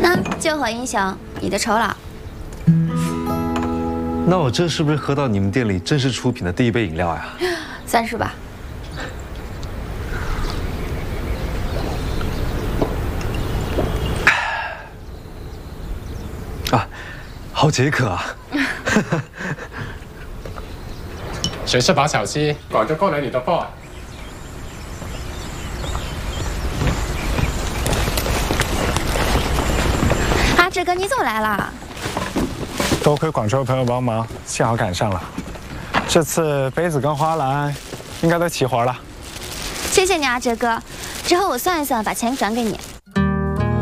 那救火英雄，你的酬劳。 那我这是不是喝到你们店里正式出品的第一杯饮料呀？ 算是吧。 啊，好解渴啊！ 谁是把小七赶着过来你的货？ 啊，志哥，你怎么来了？ 多亏广州的朋友帮忙，幸好赶上了。这次杯子跟花篮应该都齐活了。 谢谢你啊，哲哥。之后我算一算，把钱转给你。